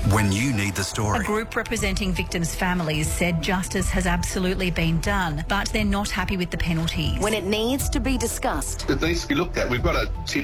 when you need the story. A group representing victims' families said justice has absolutely been done, but they're not happy with the penalties. When it needs to be discussed, It needs to be looked at. We've got a tip